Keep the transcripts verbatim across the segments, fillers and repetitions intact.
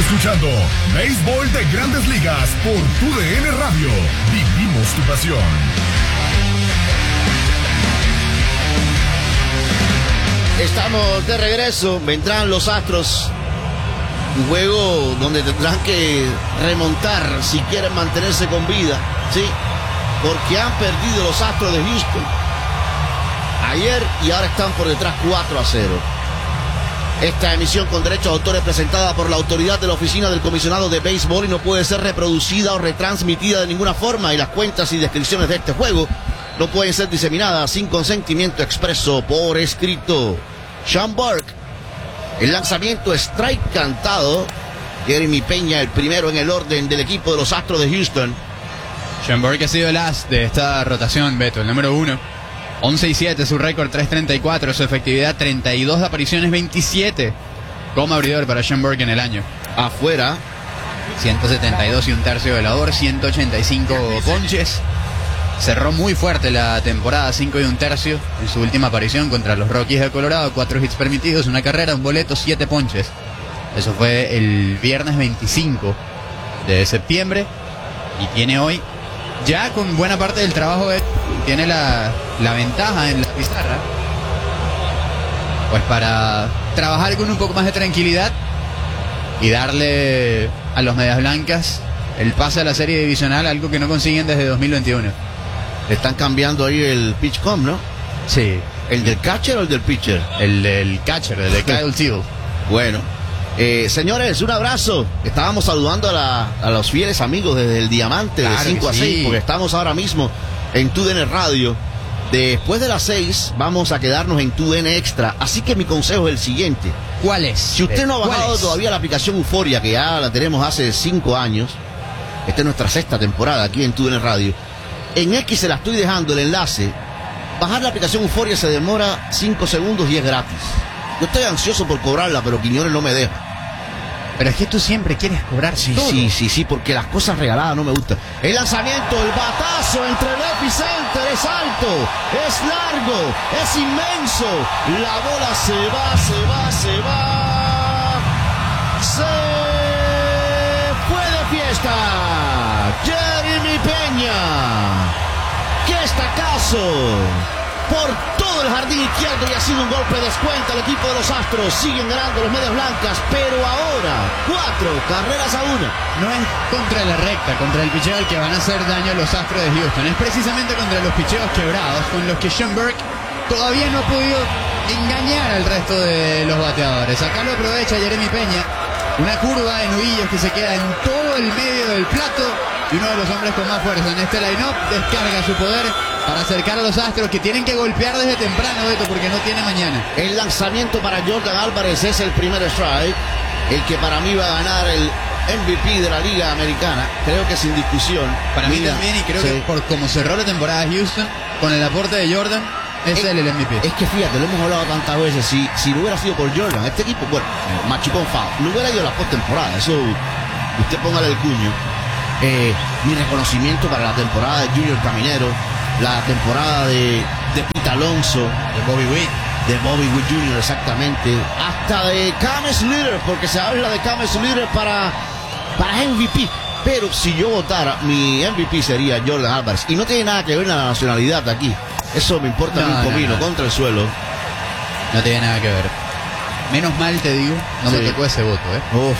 escuchando Béisbol de Grandes Ligas por Tu D N Radio. Vivimos tu pasión. Estamos de regreso. Vendrán los Astros. Un juego donde tendrán que remontar si quieren mantenerse con vida, ¿sí? Porque han perdido los Astros de Houston ayer y ahora están por detrás cuatro a cero. Esta emisión con derechos de autor es presentada por la autoridad de la Oficina del Comisionado de Béisbol y no puede ser reproducida o retransmitida de ninguna forma, y las cuentas y descripciones de este juego no pueden ser diseminadas sin consentimiento expreso por escrito. Sean Burke, el lanzamiento strike cantado. Jeremy Peña, el primero en el orden del equipo de los Astros de Houston. Sean Burke ha sido el as de esta rotación, Beto, el número uno. once y siete, su récord tres treinta y cuatro, su efectividad treinta y dos apariciones, veintisiete como abridor para Sean Burke en el año. Afuera, ciento setenta y dos y un tercio de labor, ciento ochenta y cinco ponches. Cerró muy fuerte la temporada, cinco y un tercio en su última aparición contra los Rockies de Colorado. Cuatro hits permitidos, una carrera, un boleto, siete ponches. Eso fue el viernes veinticinco de septiembre y tiene hoy, ya con buena parte del trabajo, tiene la, la ventaja en la pizarra, pues para trabajar con un poco más de tranquilidad y darle a los Medias Blancas el pase a la serie divisional, algo que no consiguen desde dos mil veintiuno. Están cambiando ahí el pitch com, ¿no? Sí. ¿El del catcher o el del pitcher? El del catcher, el de Kyle Teel. Bueno, eh, señores, un abrazo. Estábamos saludando a, la, a los fieles amigos desde el Diamante, claro, de cinco a seis, sí, porque estamos ahora mismo en Tu D N Radio. Después de las seis vamos a quedarnos en Tu D N Extra, así que mi consejo es el siguiente. ¿Cuál es? Si usted no ha bajado todavía la aplicación Euforia, que ya la tenemos hace cinco años, esta es nuestra sexta temporada aquí en Tu D N Radio, en X se la estoy dejando el enlace. Bajar la aplicación Euforia se demora cinco segundos y es gratis. Yo estoy ansioso por cobrarla, pero Quiñones no me deja. Pero es que tú siempre quieres cobrar sí, todo. Sí, sí, sí, porque las cosas regaladas no me gustan. El lanzamiento, el batazo entre el epicenter, es alto, es largo, es inmenso. La bola se va, se va, se va. Se fue de fiesta. Jeremy Peña. ¡Qué estacazo! Por todo el jardín izquierdo, y ha sido un golpe de descuento al equipo de los Astros. Siguen ganando los Medias Blancas, pero ahora cuatro carreras a una. No es contra la recta, contra el picheo al que van a hacer daño a los Astros de Houston. Es precisamente contra los picheos quebrados, con los que Sean Burke todavía no ha podido engañar al resto de los bateadores. Acá lo aprovecha Jeremy Peña. Una curva de nudillos que se queda en todo el medio del plato. Y uno de los hombres con más fuerza en este line-up descarga su poder para acercar a los Astros, que tienen que golpear desde temprano, Beto, porque no tiene mañana. El lanzamiento para Jordan Álvarez es el primer strike, el que para mí va a ganar el M V P de la Liga Americana, creo que sin discusión. Para Mira, mí también, y creo sí. que por como cerró la temporada Houston, con el aporte de Jordan, es, es él el M V P. Es que fíjate, lo hemos hablado tantas veces, si, si no hubiera sido por Jordan, este equipo, bueno, Machucón Fao, no hubiera ido a la postemporada, eso usted póngale el cuño. Eh, mi reconocimiento para la temporada de Junior Caminero, la temporada de, de Pete Alonso, de Bobby Witt, de Bobby Witt junior exactamente, hasta de Cam Slater, porque se habla de Cam Slater para, para M V P. Pero si yo votara, mi M V P sería Jordan Álvarez, y no tiene nada que ver la nacionalidad aquí. Eso me importa no, un comino, no, no. contra el suelo. No tiene nada que ver. Menos mal te digo, no sí. me tocó ese voto, ¿eh? Uf.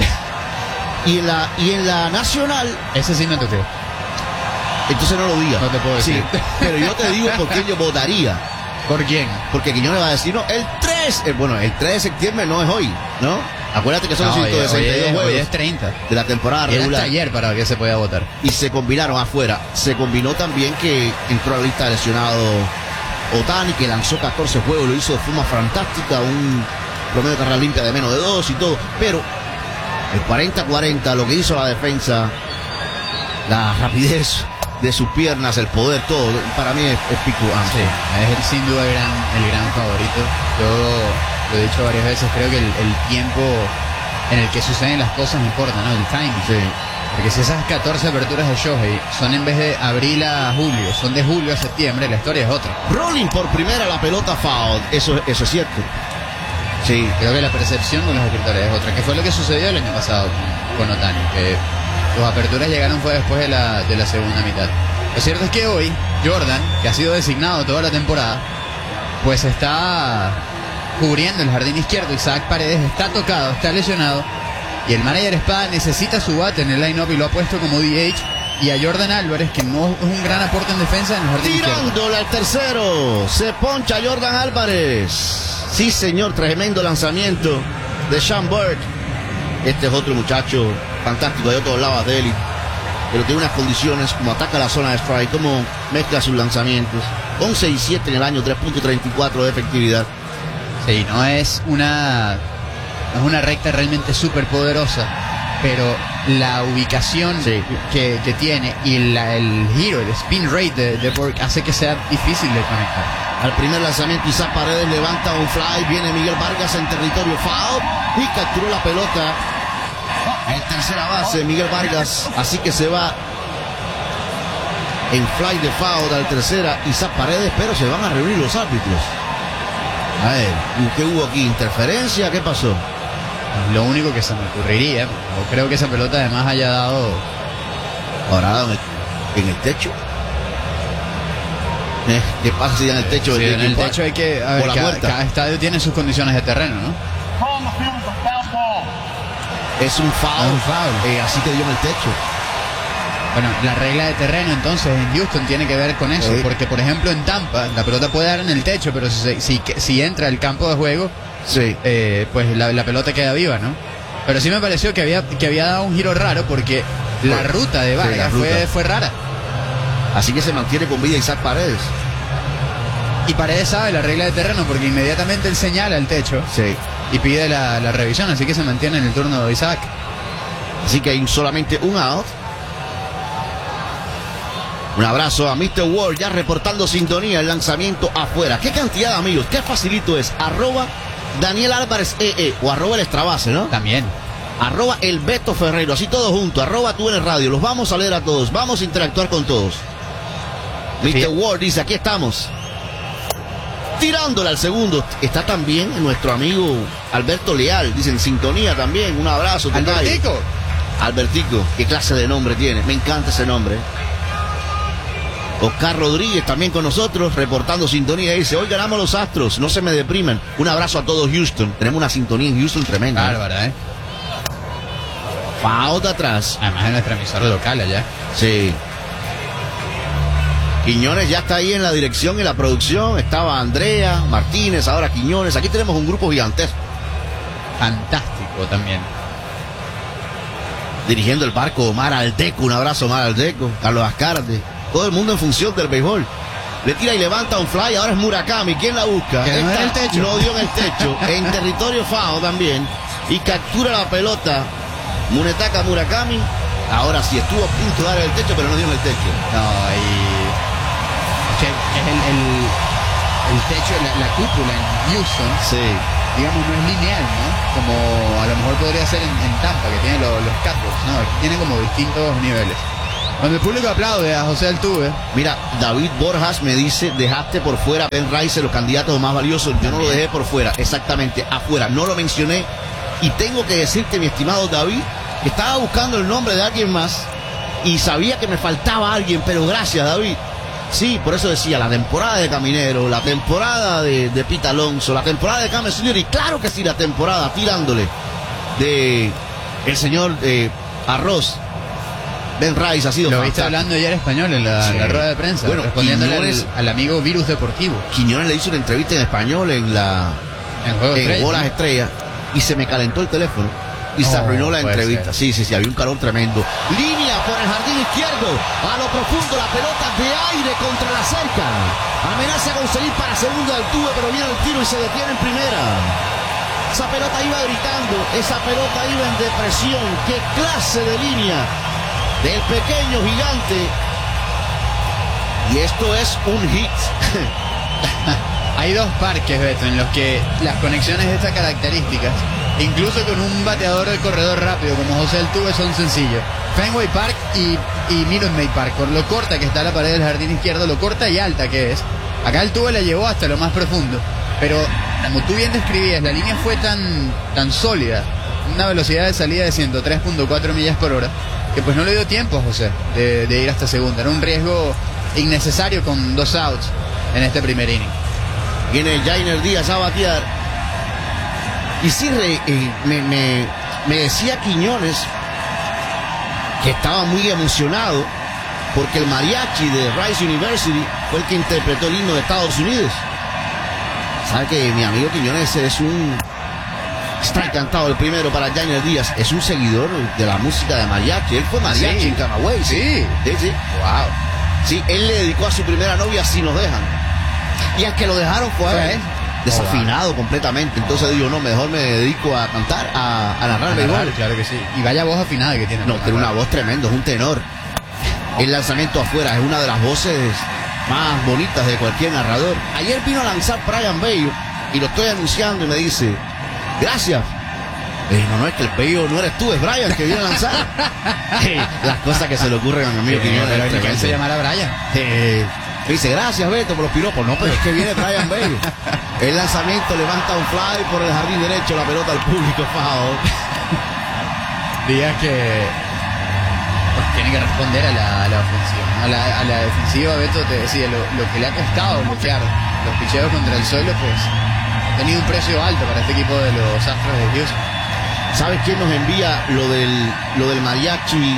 Y en la y en la nacional, ese sí me tocó. Entonces no lo digas. No te puedo decir. Sí, pero yo te digo por quién yo votaría. ¿Por quién? Porque Quiñones va a decir, no, el tres, eh, bueno, el tres de septiembre no es hoy, ¿no? Acuérdate que son no, ciento sesenta y dos juegos. Hoy es treinta. De la temporada regular. Hasta ayer para que se pueda votar. Y se combinaron afuera. Se combinó también que entró a la lista de lesionado Otani, que lanzó catorce juegos, lo hizo de forma fantástica, un promedio de carrera limpia de menos de dos y todo, pero el cuarenta cuarenta, lo que hizo la defensa, la rapidez de sus piernas, el poder, todo, para mí es, es Pico Amson. Sí, es el, sin duda el gran, el gran favorito. Yo lo he dicho varias veces, creo que el, el tiempo en el que suceden las cosas no importa, ¿no? El timing. Sí. Porque si esas catorce aperturas de Shohei son en vez de abril a julio, son de julio a septiembre, la historia es otra. Rolling por primera la pelota foul, eso, eso es cierto. Sí. Creo que la percepción de los escritores es otra, que fue lo que sucedió el año pasado con, con Ohtani, que sus aperturas llegaron fue después de la, de la segunda mitad. Lo cierto es que hoy Jordan, que ha sido designado toda la temporada, pues está cubriendo el jardín izquierdo. Isaac Paredes está tocado, está lesionado, y el manager Espada necesita su bate en el line-up y lo ha puesto como D H, y a Jordan Álvarez, que no es un gran aporte en defensa en el jardín izquierdo. Tirándole al tercero, se poncha Jordan Álvarez. Sí, señor, tremendo lanzamiento de Sean Bird. Este es otro muchacho fantástico, de otros lados de él, pero tiene unas condiciones, como ataca la zona de strike, como mezcla sus lanzamientos. once y siete en el año, tres punto treinta y cuatro de efectividad. Sí, no es una, no es una recta realmente súper poderosa, pero la ubicación sí. que, que tiene y la, el giro, el spin rate de, de Burke hace que sea difícil de conectar. Al primer lanzamiento, Isaac Paredes levanta un fly, viene Miguel Vargas en territorio foul y capturó la pelota en tercera base Miguel Vargas, así que se va en fly de foul al tercera Isaac Paredes, pero se van a reunir los árbitros. A ver, ¿qué hubo aquí? ¿Interferencia? ¿Qué pasó? Lo único que se me ocurriría, no creo que esa pelota además haya dado... Ahora dado en el, en el techo. Eh, ¿Qué pasa si en el techo? Sí, en el techo hay que... A ver, cada, cada estadio tiene sus condiciones de terreno, ¿no? Es un foul, un foul. Eh, así que dio en el techo. Bueno, la regla de terreno entonces en Houston tiene que ver con eso, sí. Porque por ejemplo en Tampa la pelota puede dar en el techo, pero si, si, si entra al campo de juego, sí. eh, pues la, la pelota queda viva, ¿no? Pero sí me pareció que había, que había dado un giro raro porque la ruta de Vargas sí, la ruta. Fue, fue rara. Así que se mantiene con vida Isaac Paredes. Y Paredes sabe la regla de terreno porque inmediatamente él señala el techo, sí. Y pide la, la revisión, así que se mantiene en el turno de Isaac. Así que hay solamente un out. Un abrazo a mister Ward, ya reportando sintonía, el lanzamiento afuera. ¿Qué cantidad de amigos? ¿Qué facilito es? Arroba Daniel Álvarez E E o arroba el extrabase, ¿no? También. Arroba el Beto Ferreiro, así todos juntos. Arroba tú en el radio. Los vamos a leer a todos. Vamos a interactuar con todos. mister Sí. Ward dice, aquí estamos. Tirándole al segundo. Está también nuestro amigo Alberto Leal. Dicen sintonía también. Un abrazo. Albertico. Albertico. ¿Qué clase de nombre tiene? Me encanta ese nombre. Oscar Rodríguez también con nosotros, reportando sintonía. Dice, hoy ganamos los Astros, no se me depriman. Un abrazo a todos Houston. Tenemos una sintonía en Houston tremenda. Bárbara, ¿eh? Foul de atrás. Además es nuestra emisora local allá. Sí. Quiñones ya está ahí en la dirección y la producción. Estaba Andrea Martínez, ahora Quiñones. Aquí tenemos un grupo gigantesco. Fantástico también. Dirigiendo el barco Omar Aldeco. Un abrazo Omar Aldeco. Carlos Ascarde. Todo el mundo en función del béisbol. Le tira y levanta un fly. Ahora es Murakami. ¿Quién la busca? Que no, en el techo. Lo dio en el techo. En territorio foul también. Y captura la pelota Munetaka Murakami. Ahora sí estuvo a punto de dar en el techo, pero no dio en el techo. No, y... que es el, el, el techo, la, la cúpula en Houston. Sí. Digamos, no es lineal, ¿no? Como a lo mejor podría ser en, en Tampa, que tiene lo, los catwalks, ¿no? Tiene como distintos niveles. Cuando el público aplaude a José Altuve. Mira, David Borjas me dice, dejaste por fuera a Ben Rice, los candidatos más valiosos. Yo no lo dejé por fuera, exactamente, afuera. No lo mencioné. Y tengo que decirte, mi estimado David, que estaba buscando el nombre de alguien más y sabía que me faltaba alguien, pero gracias, David. Sí, por eso decía, la temporada de Caminero, la temporada de, de Pete Alonso, la temporada de James Slider, y claro que sí, la temporada tirándole de el señor eh, Arroz. Ben Rice ha sido Lo viste hablando ayer español en la, sí. en la rueda de prensa, bueno, respondiéndole al, al amigo Virus Deportivo. Quiñones le hizo una entrevista en español en la en, Juego en Estrella, Bolas ¿no? Estrellas y se me calentó el teléfono y no, se arruinó la entrevista. Ser. Sí, sí, sí, había un calor tremendo. Línea por el jardín izquierdo, a lo profundo la pelota de aire contra la cerca. Amenaza con seguir para segunda Altuve, pero viene el tiro y se detiene en primera. Esa pelota iba gritando, esa pelota iba en depresión. ¡Qué clase de línea del pequeño gigante! Y esto es un hit. Hay dos parques, Beto, en los que las conexiones de estas características, incluso con un bateador de corredor rápido como José Altuve, son sencillos. Fenway Park y, y Minute Maid Park, por lo corta que está la pared del jardín izquierdo, lo corta y alta que es. Acá Altuve la llevó hasta lo más profundo. Pero como tú bien describías, la línea fue tan, tan sólida, una velocidad de salida de ciento tres punto cuatro millas por hora, que pues no le dio tiempo a José de, de ir hasta segunda. Era un riesgo innecesario con dos outs en este primer inning. Viene Yainer Díaz a batear. Y sí, re, eh, me, me, me decía Quiñones que estaba muy emocionado porque el mariachi de Rice University fue el que interpretó el himno de Estados Unidos. Sabe que mi amigo Quiñones es un... Está encantado el primero para Yainer Díaz. Es un seguidor de la música de mariachi. Él fue mariachi sí. en Camagüey. Sí. Sí, sí. Wow. Sí, él le dedicó a su primera novia Si Nos Dejan. Y al que lo dejaron fue a él. Desafinado oh, wow. completamente. Entonces digo, no, mejor me dedico a cantar, a, a narrar el béisbol. Claro que sí. Y vaya voz afinada que tiene. No, tiene una voz tremenda, es un tenor. El lanzamiento afuera es una de las voces más bonitas de cualquier narrador. Ayer vino a lanzar Brian Bello y lo estoy anunciando y me dice, gracias. Le dije, no, no, es que el Bello no eres tú, es Brian que viene a lanzar. Las cosas que se le ocurren a mi amigo Quiñones. Pero ni que él se llamara Brian. Eh, me dice, gracias Beto por los piropos. No, pero es que viene Brian Bello. El lanzamiento levanta un fly por el jardín derecho, la pelota al público, foul. Díaz que pues, tiene que responder a la, a la ofensiva. A la, a la defensiva, Beto te decía, lo, lo que le ha costado bloquear los picheos contra el suelo, pues ha tenido un precio alto para este equipo de los Astros de Houston. ¿Sabes quién nos envía lo del, lo del mariachi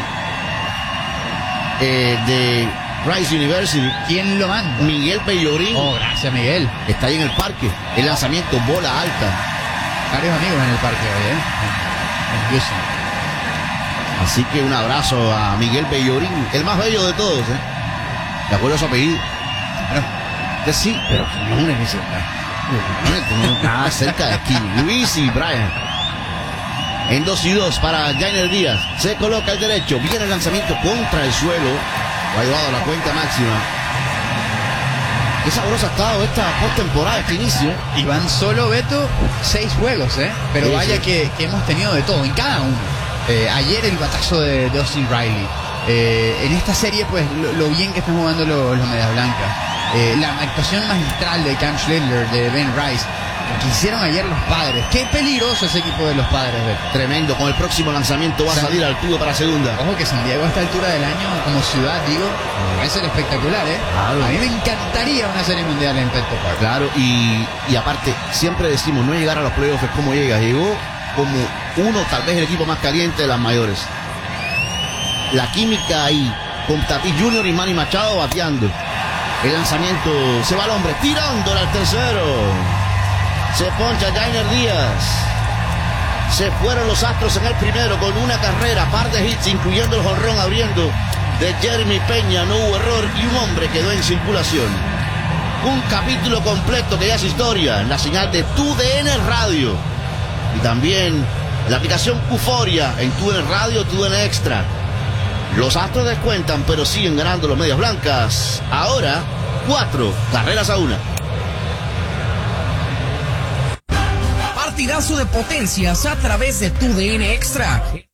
eh, de Rice University? ¿Quién lo manda? Miguel Bellorín. Oh, gracias Miguel. Está ahí en el parque. El lanzamiento, bola alta. Varios amigos en el parque hoy, ¿eh? En Houston. Así que un abrazo a Miguel Bellorín, el más bello de todos, ¿eh? ¿De acuerdo a su apellido? Bueno, que sí, pero no me dice nada cerca de aquí. Luis y Brian. En dos y dos para Yainer Díaz. Se coloca el derecho. Viene el lanzamiento contra el suelo. Lo ha llevado a la cuenta máxima. Qué sabrosa ha estado esta postemporada, este inicio. Y van solo, Beto, seis juegos, ¿eh? Pero sí, vaya sí. Que, que hemos tenido de todo, en cada uno. Eh, ayer el batazo de, de Austin Riley. Eh, en esta serie, pues, lo, lo bien que están jugando los, los Medias Blancas. Eh, la actuación magistral de Cam Schindler, de Ben Rice. Lo que hicieron ayer los Padres. Qué peligroso ese equipo de los Padres, Beto. Tremendo. Con el próximo lanzamiento va a salir al tubo para segunda. Ojo que San Diego a esta altura del año, como ciudad, digo, va a ser espectacular, ¿eh? Claro. A mí me encantaría una serie mundial en Petco Park. Claro, y, y aparte, siempre decimos, no llegar a los playoffs es como llega. Llegó como uno, tal vez el equipo más caliente de las mayores. La química ahí, con Tatis Junior y Manny Machado bateando. El lanzamiento, se va al hombre, tirándole al tercero. Se poncha Yainer Díaz. Se fueron los Astros en el primero con una carrera, par de hits, incluyendo el jonrón abriendo de Jeremy Peña. No hubo error y un hombre quedó en circulación. Un capítulo completo que ya es historia en la señal de T U D N Radio. Y también la aplicación Euforia en T U D N Radio, T U D N Extra. Los Astros descuentan, pero siguen ganando los Medias Blancas. Ahora, cuatro carreras a una. Partidazo de potencias a través de T U D N Extra.